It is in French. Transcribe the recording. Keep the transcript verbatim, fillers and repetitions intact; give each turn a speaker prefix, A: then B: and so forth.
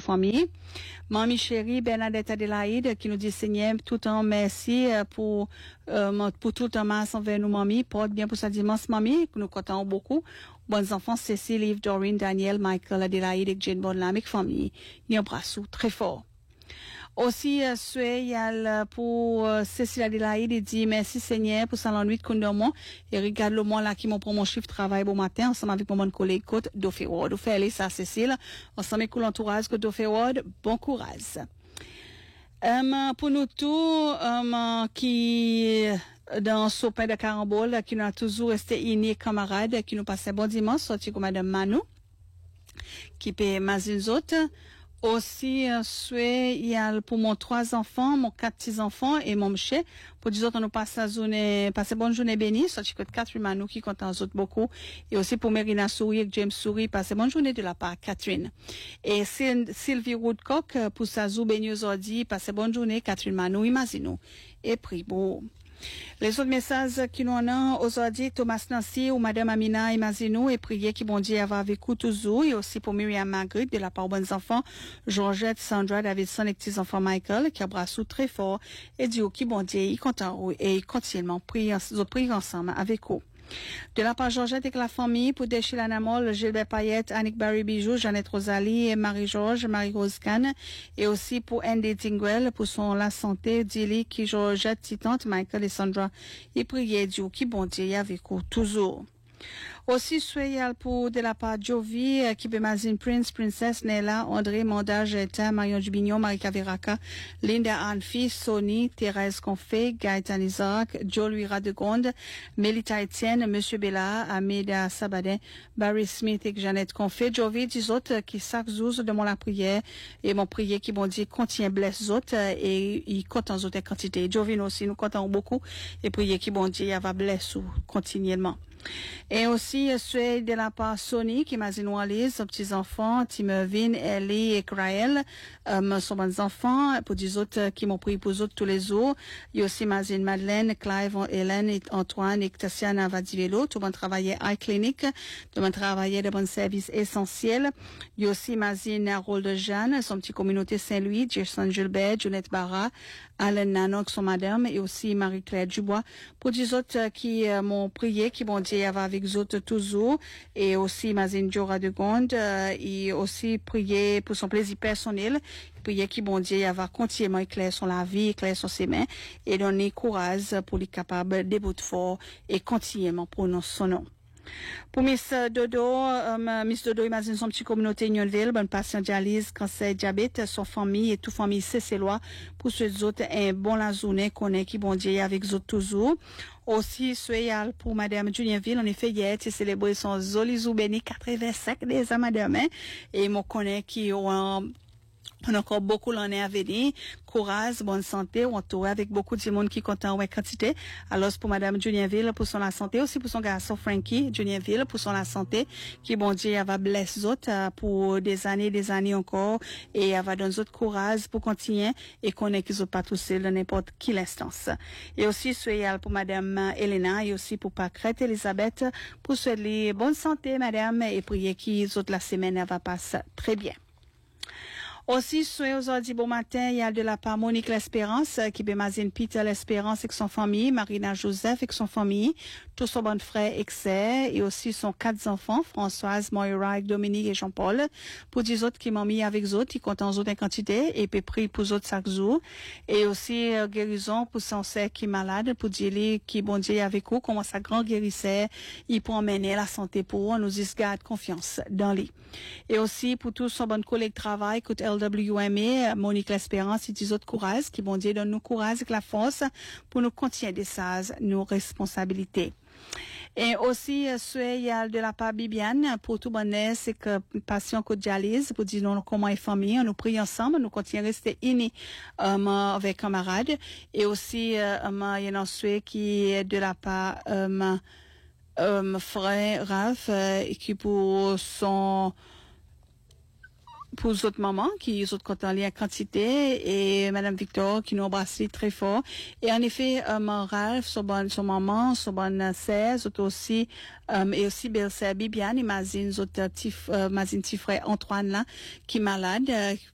A: famille. Mamie chérie Bernadette Adélaïde qui nous dit Seigneur tout le temps merci pour euh, pour tout le temps merci envers nous mamie, porte bien pour sa dimanche mamie, nous comptons beaucoup. Bonnes enfants Cécile, Yves, Doreen, Daniel, Michael, Adélaïde et Jane Bonlamic famille. Il embrasse très fort. Aussi, euh, souhait pour euh, Cécile Adélaïde, il dit merci Seigneur pour ça l'ennui de Kondomon et regarde le mois là qui m'ont pour mon chiffre travail bon matin ensemble avec mon collègue Côte Dauphin Ward. Vous faites aller ça Cécile, ensemble avec l'entourage Côte Dauphin Ward, bon courage. Um, pour nous tous um, qui dans Sopin de Carambole qui nous a toujours resté unis camarades qui nous passaient bon dimanche sorti comme madame Manou qui paie mazines autres. Aussi, euh, souhait, il y a pour mon trois enfants, mon quatre petits-enfants et mon monsieur. Pour dire autres, on nous passe la journée, passer bonne journée bénie. Sorti que Catherine Manou qui compte en autres beaucoup. Et aussi pour Mérina Souris et James Souris, passer bonne journée de la part Catherine. Et Sylvie Woodcock, pour sa zou bénie aujourd'hui, passer bonne journée Catherine Manou, imaginez-nous. Et puis, bon. Les autres messages qui nous en ont aujourd'hui, Thomas Nancy ou Madame Amina Imazino et prier qui bon Dieu avoir avec vous toujours et aussi pour Myriam Marguerite de la part bonnes enfants, Georgette, Sandra, Davidson et petits enfants Michael qui abrassent très fort et Dieu qui bon Dieu, il content et continuellement prier, prier ensemble avec vous. De la part Georgette et la famille, pour Déchila Namol, Gilbert Payette, Annick Barry Bijou, Jeannette Rosalie et Marie-Georges, Marie-Rose Kahn, et aussi pour Andy Tinguel, pour son la santé, Dilly, qui Georgette, Titante, Michael et Sandra, et priez Dieu, qui bon Dieu, avec vous, toujours. Aussi, soyez pour de la part Jovi, qui Bémazine Prince, Princess, Nella, André, Manda, Jeta, Marion Dubignon, Marika Veraka, Linda Anfi, Sony, Thérèse Confé, Gaëtan Isaac, Joe Louis Radegonde, Mélita Etienne, Monsieur Bella, Améda Sabadin, Barry Smith et Jeannette Confé, Jovi, dix autres qui chaque jour demandent la prière et mon prière qui bon Dieu contient blesse autres et il compte en autres quantités. Jovi nous aussi nous comptons beaucoup et prier qui bon Dieu va blesse continuellement. Et aussi, souhait de la part Sony, qui m'a dit nous aller, ses petits-enfants, Timervin, Ellie et Krael, euh, sont bons enfants, pour des autres qui m'ont pris pour eux autres tous les jours. Il y a aussi Mazine Madeleine, Clive, Hélène, et Antoine et Tatiana Vadivelo, tout le monde travaillait à clinique, tout le monde travaillait de bons services essentiels. Il y a aussi Mazine Harold de Jeanne, son petit communauté Saint-Louis, Jason Gilbert, Jeanette Barra, Alain Nanon, son madame, et aussi Marie-Claire Dubois, pour des autres qui euh, m'ont prié, qui m'ont dit avec eux autres toujours, et aussi Mazine Jora de Gonde, euh, et aussi prier pour son plaisir personnel, prier qui bon Dieu va continuellement éclairer son la vie, éclairer son ses mains, et donner courage pour les capables de bout fort et continuellement prononcer son nom. Pour Miss Dodo, um, Miss Dodo imagine son petit communauté Unionville, bonne patient dialyse, cancer, diabète, son famille et toute famille Cécélois. Pour ceux autres, un bon la journée qu'on est qui bon Dieu avec eux toujours. Aussi, soyez pour Madame Juniorville, en effet, hier, tu célébré son Zolizou Béni quatre-vingt-cinq des ans, Madame, et mon connaît qui ont on a encore beaucoup l'année à venir. Courage, bonne santé, on entouré avec beaucoup de monde qui compte en quantité. Alors, pour Madame Juniorville, pour son la santé, aussi pour son garçon Frankie Juniorville, pour son la santé, qui bon Dieu, elle va blesser autres pour des années, des années encore, et elle va donner autres courage pour continuer et qu'on est qu'ils ont pas tous seuls dans n'importe quelle instance. Et aussi, soyez pour Madame Elena, et aussi pour Pacrette Elisabeth, pour souhaiter bonne santé, Madame, et prier qu'ils autres la semaine, elle va passer très bien. Aussi, souhait aujourd'hui bon matin, il y a de la part Monique L'Espérance, qui bémazine Peter L'Espérance avec son famille, Marina Joseph avec son famille, tous son bon frère Excès, et aussi son quatre enfants, Françoise, Moira, Dominique et Jean-Paul, pour des autres qui m'ont mis avec eux, qui comptent en autres en quantité, et puis pris pour eux autres chaque jour, et aussi euh, guérison pour son sœur qui est malade, pour dire qui bon Dieu avec vous, comment sa grand guérisseur, il peut emmener la santé pour eux, nous y garde confiance dans lui. Et aussi pour tous son bon collègue de travail, écoute, L W M A, Monique L'Espérance et des autres courage, qui bon Dieu donne nous courage et la force pour nous continuer des sages, nos responsabilités. Et aussi, souhait de la part Bibiane, pour tout bonheur, c'est que patient de dialyse, pour dire nous comment est famille, on nous prie ensemble, nous continuons à rester unis, um, avec camarades. Et aussi, um, il y a un souhait qui est de la part, um, um, frère Ralph, euh, qui pour son, pour les autres mamans qui sont contents en quantité et Madame Victor qui nous embrasse très fort. Et en effet, um, Ralph, son bonne, son maman, son bonne sœur, aussi, um, et aussi belle sœur Bibiane, et Mazine, autres, tif, euh, Mazine petit frère Antoine là, qui est malade, euh,